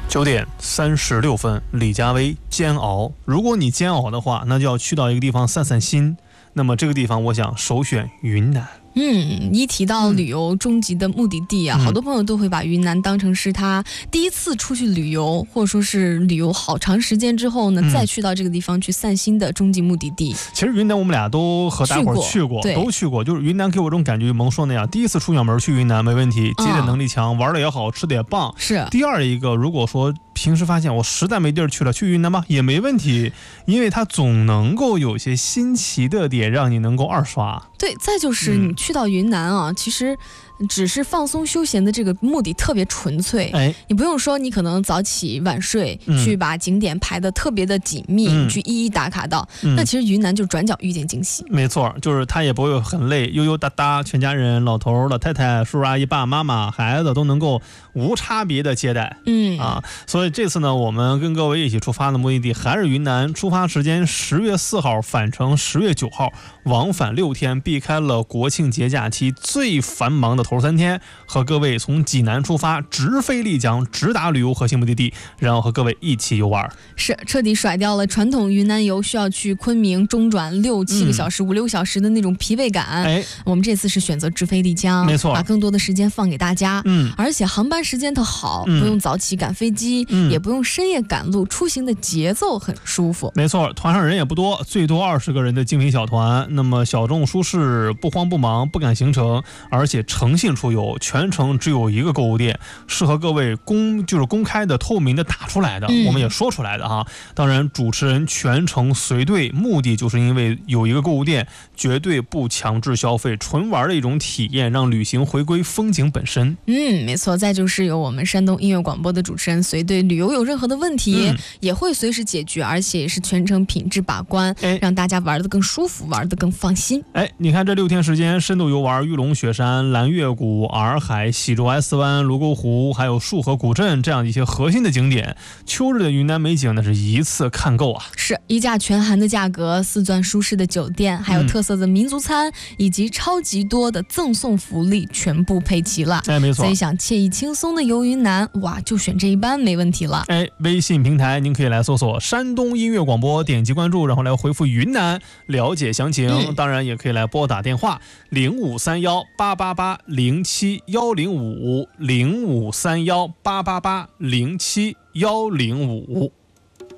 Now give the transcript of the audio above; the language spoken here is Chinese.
9点36分，李佳薇煎熬。如果你煎熬的话，那就要去到一个地方散散心。那么这个地方，我想首选云南。 一提到旅游终极的目的地啊，好多朋友都会把云南当成是他第一次出去旅游，或者说是旅游好长时间之后呢，再去到这个地方去散心的终极目的地。 其实云南我们俩都和大伙儿都去过，就是云南给我这种感觉，蒙说那样，第一次出远门去云南没问题，接待能力强，玩的也好，吃的也棒。 是。 第二一个，如果说平时发现我实在没地儿去了，去云南吧也没问题，因为它总能够有些新奇的点让你能够二刷。 对，再就是你去到云南啊，其实只是放松休闲的这个目的特别纯粹，你不用说你可能早起晚睡，去把景点排得特别的紧密，去一一打卡到，那其实云南就转角遇见惊喜。 没错，就是它也不会很累，悠悠哒哒，全家人，老头老太太，叔叔阿姨爸爸妈妈孩子都能够无差别的接待。所以这次呢，我们跟各位一起出发的目的地还是云南，出发时间10月4号，返程10月9号，往返6天，避开了国庆节假期最繁忙的头3天，和各位从济南出发，直飞丽江，直达旅游核心目的地，然后和各位一起游玩。 是彻底甩掉了传统云南游需要去昆明中转6-7个小时、5-6个小时的那种疲惫感。我们这次是选择直飞丽江， 没错， 把更多的时间放给大家。而且航班时间特好，不用早起赶飞机，也不用深夜赶路，出行的节奏很舒服。 没错，团上人也不多，最多20个人的精品小团，那么小众舒适，不慌不忙，不赶行程，而且诚信出游，全程只有一个购物店，适合各位公开的、透明的打出来的，我们也说出来的哈。当然，主持人全程随队，目的就是因为有一个购物店，绝对不强制消费，纯玩的一种体验，让旅行回归风景本身。 没错。再就是有我们山东音乐广播的主持人随队，旅游有任何的问题，也会随时解决，而且也是全程品质把关，让大家玩得更舒服，玩得更放心。 你看这6天时间，深度游玩玉龙雪山、蓝月谷、洱海、喜洲 S 湾、泸沟湖，还有束河古镇这样一些核心的景点，秋日的云南美景那是一次看够啊！ 是一价全含的价格，4钻舒适的酒店，还有特色的民族餐，以及超级多的赠送福利，全部配齐了。 没错。 所以想惬意轻松的游云南，哇，就选这一班没问题了。 微信平台您可以来搜索山东音乐广播，点击关注，然后来回复云南了解详情。当然也可以来拨打电话053188871055053188871055。